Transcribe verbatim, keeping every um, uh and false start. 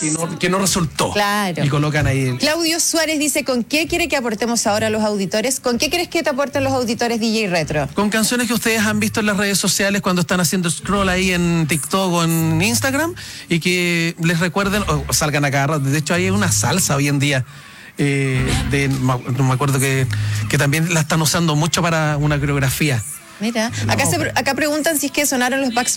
que no, que no resultó. Claro. Y colocan ahí. Claudio Suárez dice, ¿con qué quiere que aportemos ahora a los auditores? ¿Con qué quieres que te aporten los auditores D J Retro? Con canciones que ustedes han visto en las redes sociales cuando están haciendo scroll ahí en TikTok o en Instagram y que les recuerden o salgan a cada rato. De hecho, hay una salsa hoy en día. Eh, de, no me acuerdo que, que también la están usando mucho para una coreografía. Mira, acá, se, acá preguntan si es que sonaron los Backstreet